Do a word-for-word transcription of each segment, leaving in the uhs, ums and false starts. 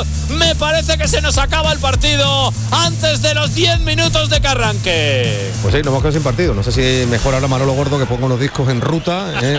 minutos. Me parece que se nos acaba el partido antes de los diez minutos de que arranque. Pues sí, nos hemos quedado sin partido. No sé si mejor ahora Manolo Gordo que ponga unos discos en ruta. ¿eh?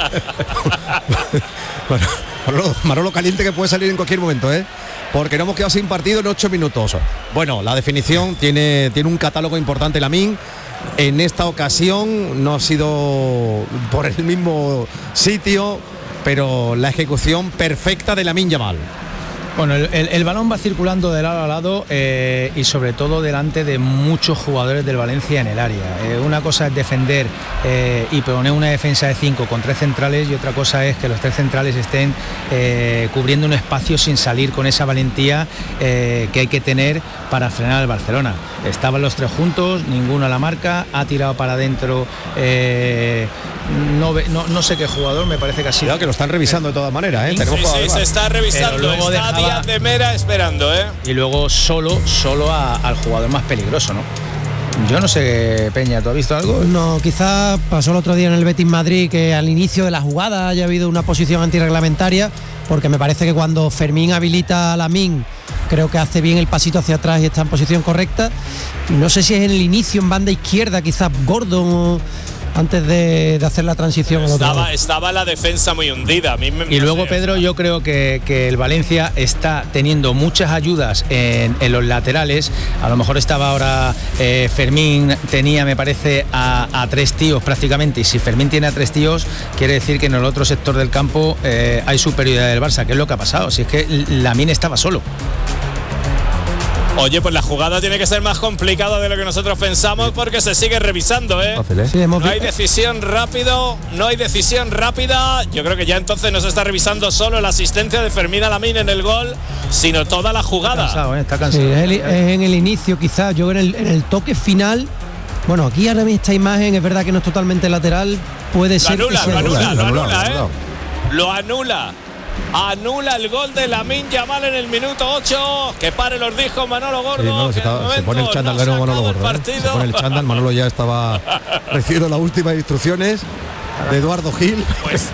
Bueno, Manolo, Manolo caliente que puede salir en cualquier momento, ¿eh? Porque no hemos quedado sin partido en ocho minutos. Bueno, la definición tiene, tiene un catálogo importante Lamine. En esta ocasión no ha sido por el mismo sitio, pero la ejecución perfecta de Lamine Yamal. Bueno, el, el, el balón va circulando de lado a lado eh, y sobre todo delante de muchos jugadores del Valencia en el área. Eh, una cosa es defender eh, y poner una defensa de cinco con tres centrales y otra cosa es que los tres centrales estén eh, cubriendo un espacio sin salir con esa valentía eh, que hay que tener para frenar al Barcelona. Estaban los tres juntos, ninguno a la marca, ha tirado para adentro. Eh, no, no, no sé qué jugador, me parece que ha sido. Cuidado que lo están revisando de todas maneras, ¿eh? Sí, sí, sí, se está revisando. Luego está dejaba... Díaz de Mera esperando, ¿eh? Y luego solo, solo a, al jugador más peligroso, ¿no? Yo no sé, Peña, ¿tú has visto algo? No, quizás pasó el otro día en el Betis Madrid que al inicio de la jugada haya habido una posición antirreglamentaria, porque me parece que cuando Fermín habilita a Lamine, creo que hace bien el pasito hacia atrás y está en posición correcta. No sé si es en el inicio, en banda izquierda, quizás Gordon, antes de, de hacer la transición. Estaba, estaba la defensa muy hundida. A mí me, y luego, Pedro, yo creo que, que el Valencia está teniendo muchas ayudas en, en los laterales. A lo mejor estaba ahora eh, Fermín, tenía, me parece, a, a tres tíos prácticamente. Y si Fermín tiene a tres tíos, quiere decir que en el otro sector del campo eh, hay superioridad del Barça. ¿Qué es lo que ha pasado? Si es que Lamine estaba solo. Oye, pues la jugada tiene que ser más complicada de lo que nosotros pensamos porque se sigue revisando, ¿eh? Sí, hemos... No hay decisión rápido, no hay decisión rápida. Yo creo que ya entonces no se está revisando solo la asistencia de Fermín Lamine en el gol, sino toda la jugada. Está cansado, ¿eh? Está cansado. Sí, es, el, es en el inicio quizás, yo en el, en el toque final. Bueno, aquí ahora mismo esta imagen es verdad que no es totalmente lateral, puede lo ser anula, que lo anula, sea... lo anula, lo anula, ¿eh? Lo anula. Anula el gol de Lamine Yamal en el minuto ocho. Que pare los discos Manolo Gordo. Sí, no, se, está, se pone el chándal no Manolo Gordo. ¿eh? Se pone el chándal. Manolo ya estaba recibiendo las últimas instrucciones de Eduardo Gil. Pues,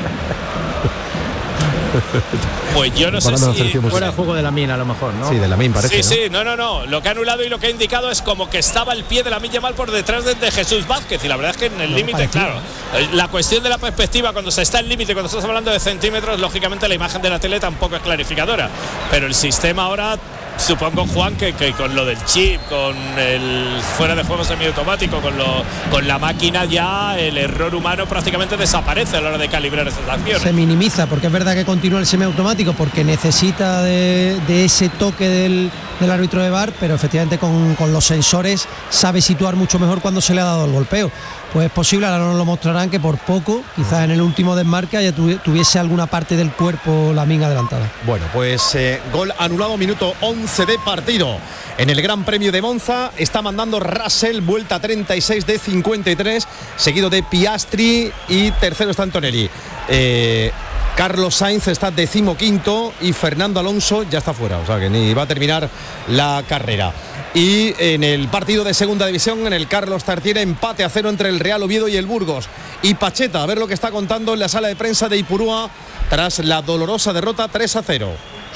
pues yo no sé si fuera el juego de Lamine a lo mejor, ¿no? Sí, de Lamine parece. Sí, ¿no? sí, no, no, no. Lo que ha anulado y lo que ha indicado es como que estaba el pie de Lamine Yamal por detrás de, de Jesús Vázquez. Y la verdad es que en el no, límite, claro, la cuestión de la perspectiva, cuando se está en límite, cuando estás hablando de centímetros, lógicamente la imagen de la tele tampoco es clarificadora. Pero el sistema ahora, supongo, Juan, que, que con lo del chip, con el fuera de juego semiautomático, con, lo, con la máquina, ya el error humano prácticamente desaparece a la hora de calibrar esas acciones. Se minimiza, porque es verdad que continúa el semiautomático porque necesita de, de ese toque del, del árbitro de V A R, pero efectivamente con, con los sensores sabe situar mucho mejor cuando se le ha dado el golpeo. Pues es posible, ahora nos lo mostrarán, que por poco, quizás en el último desmarque, haya tuviese alguna parte del cuerpo Lamine adelantada. Bueno, pues eh, gol anulado, minuto once de partido. En el Gran Premio de Monza está mandando Russell, vuelta treinta y seis de cincuenta y tres, seguido de Piastri y tercero está Antonelli. Eh, Carlos Sainz está decimoquinto y Fernando Alonso ya está fuera, o sea que ni va a terminar la carrera. Y en el partido de segunda división, en el Carlos Tartiere, empate a cero entre el Real Oviedo y el Burgos. Y Pacheta, a ver lo que está contando en la sala de prensa de Ipurúa tras la dolorosa derrota tres a cero.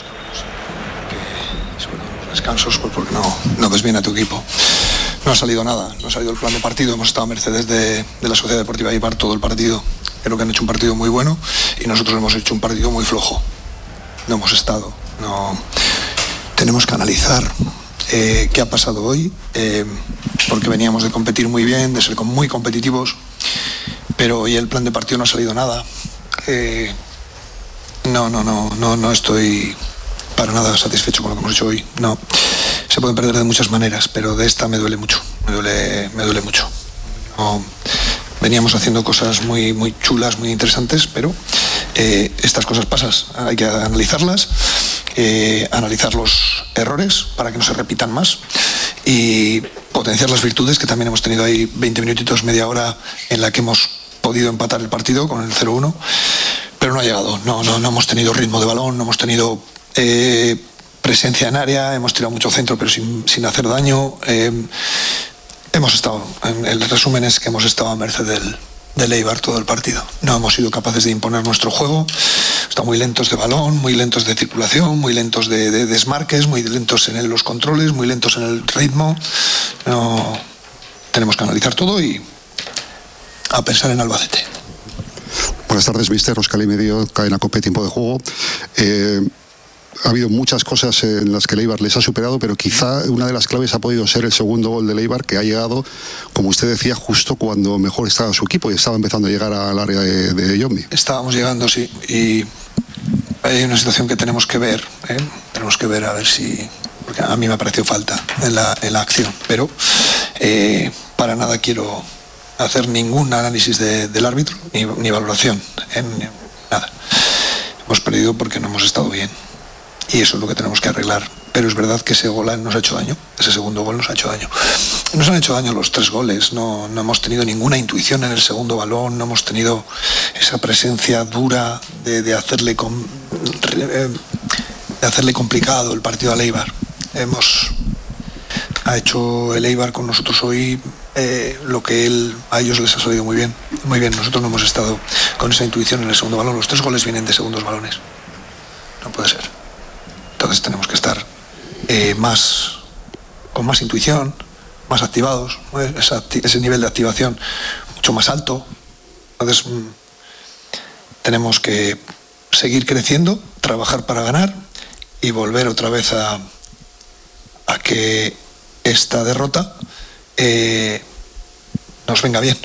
Que, sobre todo los descansos, pues porque no, no ves bien a tu equipo. No ha salido nada, no ha salido el plan de partido. Hemos estado a mercedes de, de la Sociedad Deportiva Eibar todo el partido. Creo que han hecho un partido muy bueno y nosotros hemos hecho un partido muy flojo. No hemos estado. No. Tenemos que analizar eh, qué ha pasado hoy, eh, porque veníamos de competir muy bien, de ser muy competitivos, pero hoy el plan de partido no ha salido nada. Eh, no, no, no, no, no estoy para nada satisfecho con lo que hemos hecho hoy. No. Se pueden perder de muchas maneras, pero de esta me duele mucho, me duele, me duele mucho. No, veníamos haciendo cosas muy, muy chulas, muy interesantes, pero eh, estas cosas pasan, hay que analizarlas, eh, analizar los errores para que no se repitan más y potenciar las virtudes, que también hemos tenido ahí veinte minutitos, media hora en la que hemos podido empatar el partido con el cero uno, pero no ha llegado, no, no, no hemos tenido ritmo de balón, no hemos tenido... Eh, presencia en área, hemos tirado mucho centro pero sin, sin hacer daño. Eh, hemos estado, en el resumen es que hemos estado a merced del, del Eibar todo el partido. No hemos sido capaces de imponer nuestro juego. Están muy lentos de balón, muy lentos de circulación, muy lentos de, de desmarques, muy lentos en el, los controles, muy lentos en el ritmo. No, tenemos que analizar todo y a pensar en Albacete. Buenas tardes, mister Oscar y Medio, Cadena COPE, tiempo de juego. Eh, ha habido muchas cosas en las que el Eibar les ha superado, pero quizá una de las claves ha podido ser el segundo gol del Eibar, que ha llegado, como usted decía, justo cuando mejor estaba su equipo y estaba empezando a llegar al área de, de Yombi. Estábamos llegando, sí, y hay una situación que tenemos que ver, ¿eh? tenemos que ver a ver si... porque a mí me ha parecido falta en la, en la acción, pero eh, para nada quiero hacer ningún análisis de, del árbitro, ni, ni valoración, ¿eh? ni, nada. Hemos perdido porque no hemos estado bien. Y eso es lo que tenemos que arreglar. Pero es verdad que ese gol nos ha hecho daño. Ese segundo gol nos ha hecho daño. Nos han hecho daño los tres goles. No, no hemos tenido ninguna intuición en el segundo balón. No hemos tenido esa presencia dura de, de, hacerle, com, de hacerle complicado el partido al Eibar. Hemos... Ha hecho el Eibar con nosotros hoy eh, lo que él, a ellos les ha salido muy bien. Muy bien. Nosotros no hemos estado con esa intuición en el segundo balón. Los tres goles vienen de segundos balones. No puede ser. Entonces tenemos que estar eh, más, con más intuición, más activados, ¿eh? Esa, ese nivel de activación mucho más alto. Entonces mmm, tenemos que seguir creciendo, trabajar para ganar y volver otra vez a, a que esta derrota eh, nos venga bien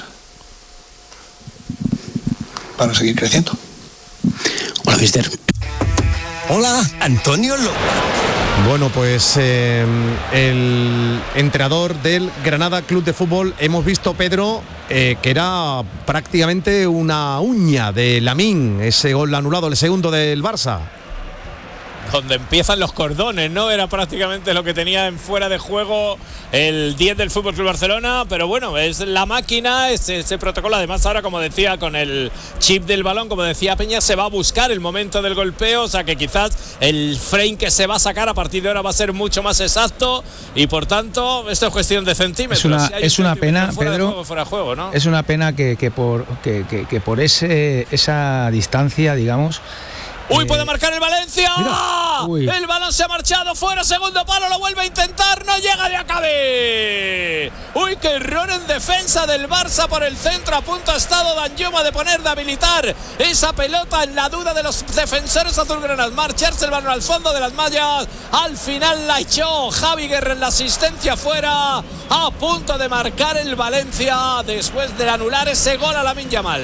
para seguir creciendo. Hola, mister. Hola, Antonio López. Bueno, pues eh, el entrenador del Granada Club de Fútbol, hemos visto, Pedro, eh, que era prácticamente una uña de Lamine, ese gol anulado, el segundo del Barça. Donde empiezan los cordones, ¿no? Era prácticamente lo que tenía en fuera de juego el diez del F C Barcelona, pero bueno, es la máquina, es ese protocolo. Además ahora, como decía, con el chip del balón, como decía Peña, se va a buscar el momento del golpeo, o sea que quizás el frame que se va a sacar a partir de ahora va a ser mucho más exacto y por tanto esto es cuestión de centímetros. Es una, si es una pena, fuera Pedro, de juego, fuera de juego, ¿no? Es una pena que, que por, que, que, que por ese, esa distancia, digamos. Uy, puede marcar el Valencia. Mira, el balón se ha marchado fuera, segundo palo, lo vuelve a intentar, no llega de acabe. Uy, qué error en defensa del Barça por el centro. A punto ha estado Danjuma de poner, de habilitar esa pelota en la duda de los defensores azulgranas. Marcharse el balón al fondo de las mallas. Al final la echó Javi Guerra en la asistencia fuera. A punto de marcar el Valencia después de anular ese gol a Lamine Yamal.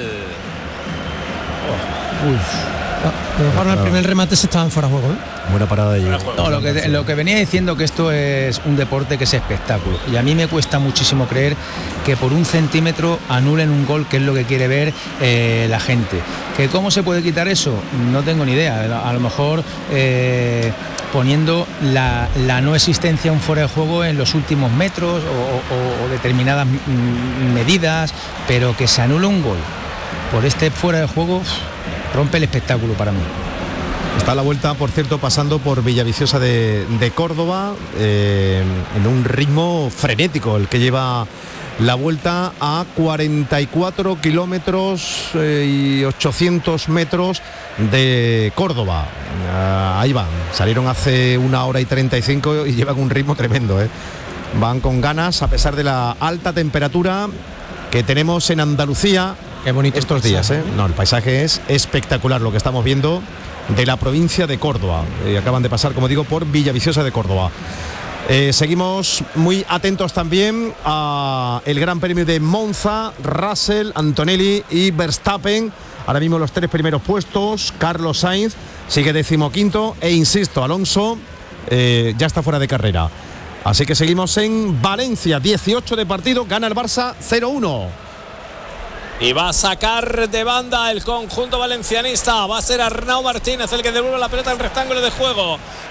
Oh, uy. Ahora el primer remate se estaba en fuera de juego, ¿eh? Buena parada de ello. No, lo que, lo que venía diciendo que esto es un deporte que es espectáculo y a mí me cuesta muchísimo creer que por un centímetro anulen un gol, que es lo que quiere ver eh, la gente. ¿Que cómo se puede quitar eso? No tengo ni idea. A lo mejor eh, poniendo la, la no existencia de un fuera de juego en los últimos metros o, o, o determinadas medidas, pero que se anule un gol por este fuera de juego rompe el espectáculo para mí. Está a la vuelta, por cierto, pasando por Villaviciosa de, de Córdoba, eh, en un ritmo frenético, el que lleva la vuelta a cuarenta y cuatro kilómetros eh, y ochocientos metros de Córdoba. Uh, ahí van, salieron hace una hora y treinta y cinco y llevan un ritmo tremendo, ¿eh? Van con ganas, a pesar de la alta temperatura que tenemos en Andalucía. Qué bonito estos días, ¿eh? No, el paisaje es espectacular, lo que estamos viendo de la provincia de Córdoba. Eh, acaban de pasar, como digo, por Villaviciosa de Córdoba. Eh, seguimos muy atentos también a el Gran Premio de Monza. Russell, Antonelli y Verstappen. Ahora mismo los tres primeros puestos. Carlos Sainz sigue decimoquinto. E insisto, Alonso eh, ya está fuera de carrera. Así que seguimos en Valencia. dieciocho de partido. Gana el Barça cero uno. Y va a sacar de banda el conjunto valencianista. Va a ser Arnau Martínez el que devuelve la pelota al rectángulo de juego.